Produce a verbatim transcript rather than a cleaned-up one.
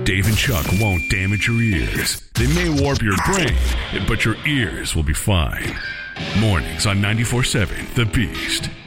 Dave and Chuck won't damage your ears. They may warp your brain, but your ears will be fine. Mornings on ninety-four point seven The Beast.